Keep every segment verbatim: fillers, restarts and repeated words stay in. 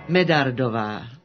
Medardová.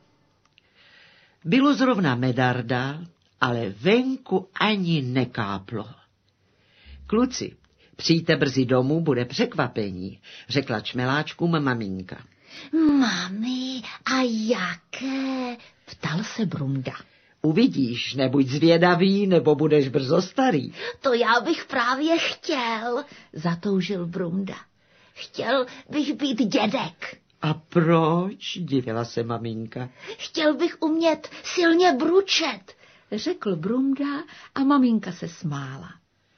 Bylo zrovna medarda, ale venku ani nekáplo. Kluci, přijďte brzy domů, bude překvapení, řekla čmeláčkům maminka. Mami, a jaké? Ptal se Brumda. Uvidíš, nebuď zvědavý, nebo budeš brzo starý. To já bych právě chtěl, zatoužil Brumda. Chtěl bych být dědek. A proč? Divila se maminka. Chtěl bych umět silně bručet, řekl Brumda a maminka se smála.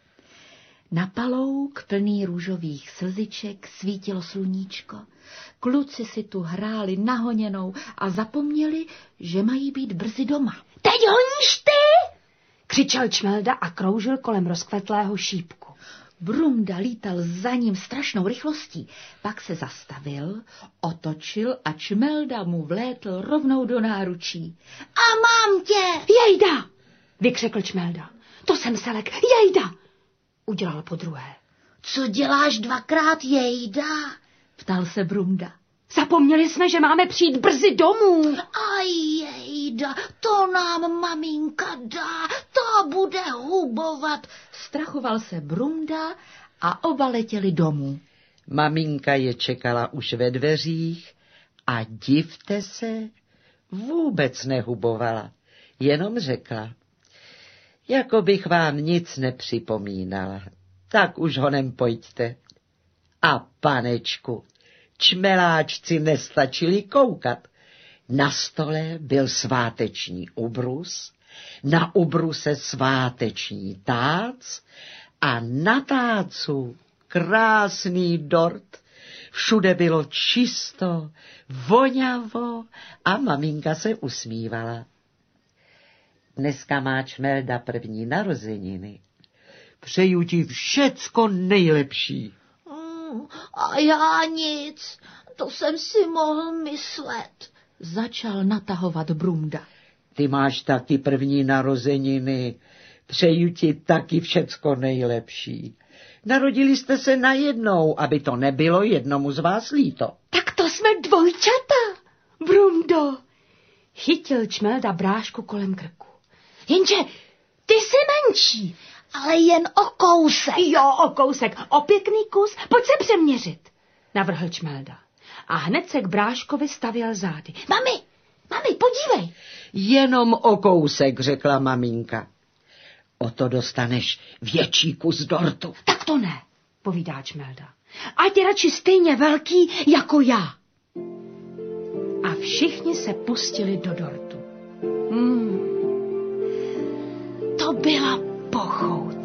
Na palouk plný růžových slziček svítilo sluníčko. Kluci si tu hráli nahoněnou a zapomněli, že mají být brzy doma. Teď honíš ty? Křičel Čmelda a kroužil kolem rozkvetlého šípku. Brumda lítal za ním strašnou rychlostí, pak se zastavil, otočil a Čmelda mu vlétl rovnou do náručí. A mám tě! Jejda! Vykřikl Čmelda. To jsem Selek, jejda! Udělal po druhé. Co děláš dvakrát, jejda? Ptal se Brumda. Zapomněli jsme, že máme přijít brzy domů. A jejda, to nám maminka dá, to bude hubovat. Strachoval se Brumda a oba letěli domů. Maminka je čekala už ve dveřích a divte se, vůbec nehubovala, jenom řekla. Jako bych vám nic nepřipomínala, tak už honem pojďte. A panečku, čmeláčci nestačili koukat. Na stole byl sváteční ubrus, na ubruse sváteční tác a na tácu krásný dort. Všude bylo čisto, voňavo a maminka se usmívala. Dneska má Čmelda první narozeniny. Přeju ti všecko nejlepší. Mm, a já nic, to jsem si mohl myslet, začal natahovat Brumda. Ty máš taky první narozeniny. Přeju ti taky všecko nejlepší. Narodili jste se najednou, aby to nebylo jednomu z vás líto. Tak to jsme dvojčata, Brundo. Chytil Čmelda brášku kolem krku. Jenže ty jsi menší. Ale jen o kousek. Jo, o kousek, o pěkný kus, pojď se přeměřit, navrhl Čmelda. A hned se k bráškovi stavěl zády. Mami, mami, podívej. Jenom o kousek, řekla maminka. O to dostaneš větší kus dortu. Tak to ne, povídá Čmelda. Ať je radši stejně velký jako já. A všichni se pustili do dortu. Hmm. To byla pochout.